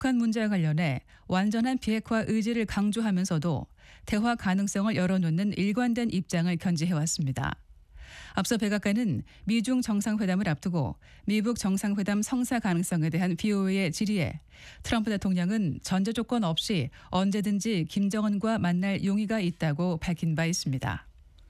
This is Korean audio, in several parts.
북한 문제와 관련해 완전한 비핵화 의지를 강조하면서도 대화 가능성을 열어놓는 일관된 입장을 견지해왔습니다. 앞서 백악관은 미중 정상회담을 앞두고 미북 정상회담 성사 가능성에 대한 BOA의 질의에 트럼프 대통령은 전제 조건 없이 언제든지 김정은과 만날 용의가 있다고 밝힌 바 있습니다.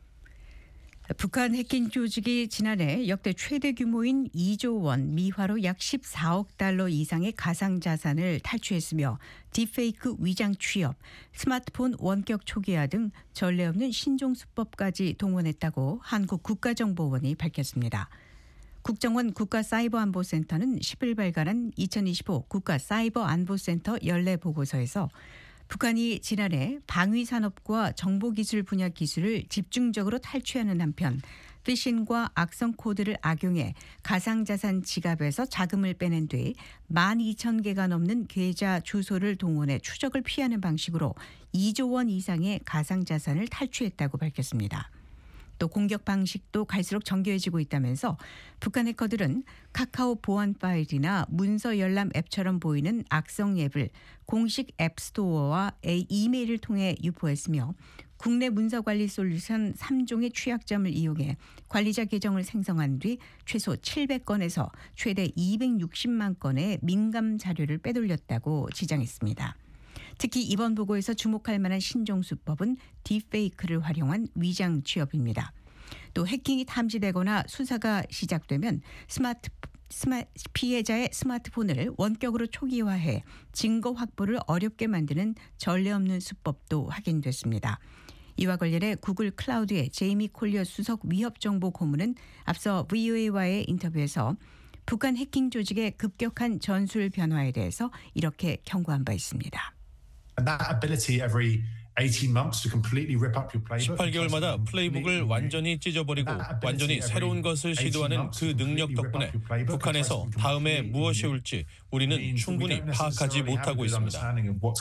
북한 해킹 조직이 지난해 역대 최대 규모인 2조 원 미화로 약 14억 달러 이상의 가상자산을 탈취했으며 딥페이크 위장 취업, 스마트폰 원격 초기화 등 전례 없는 신종수법까지 동원했다고 한국 국가정보원이 밝혔습니다. 국정원 국가사이버안보센터는 10일 발간한 2025 국가사이버안보센터 연례 보고서에서 북한이 지난해 방위산업과 정보기술 분야 기술을 집중적으로 탈취하는 한편 피싱과 악성 코드를 악용해 가상자산 지갑에서 자금을 빼낸 뒤 12,000개가 넘는 계좌 주소를 동원해 추적을 피하는 방식으로 2조 원 이상의 가상자산을 탈취했다고 밝혔습니다. 또 공격 방식도 갈수록 정교해지고 있다면서 북한 해커들은 카카오 보안 파일이나 문서 열람 앱처럼 보이는 악성 앱을 공식 앱스토어와 이메일을 통해 유포했으며 국내 문서관리 솔루션 3종의 취약점을 이용해 관리자 계정을 생성한 뒤 최소 700건에서 최대 260만 건의 민감 자료를 빼돌렸다고 지장했습니다. 특히 이번 보고에서 주목할 만한 신종수법은 딥페이크를 활용한 위장 취업입니다. 또 해킹이 탐지되거나 수사가 시작되면 피해자의 스마트폰을 원격으로 초기화해 증거 확보를 어렵게 만드는 전례 없는 수법도 확인됐습니다. 이와 관련해 구글 클라우드의 제이미 콜리어 수석 위협정보 고문은 앞서 VOA와의 인터뷰에서 북한 해킹 조직의 급격한 전술 변화에 대해서 이렇게 경고한 바 있습니다. 18개월마다 플레이북을 완전히 찢어버리고 완전히 새로운 것을 시도하는 그 능력 덕분에 북한에서 다음에 무엇이 올지 우리는 충분히 파악하지 못하고 있습니다.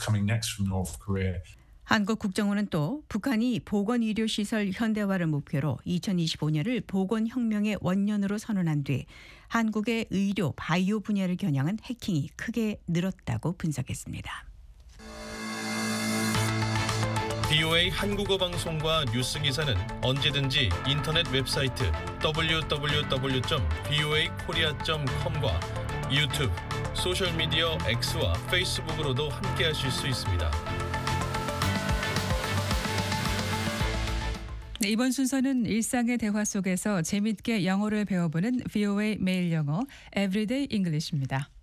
한국 국정원은 또 북한이 보건의료시설 현대화를 목표로 2025년을 보건혁명의 원년으로 선언한 뒤 한국의 의료, 바이오 분야를 겨냥한 해킹이 크게 늘었다고 분석했습니다. BOA 한국어 방송과 뉴스 기사는 언제든지 인터넷 웹사이트 www.voakorea.com과 유튜브, 소셜미디어 X와 페이스북으로도 함께하실 수 있습니다. 네, 이번 순서는 일상의 대화 속에서 재미있게 영어를 배워보는 VOA 매일 영어 Everyday English입니다.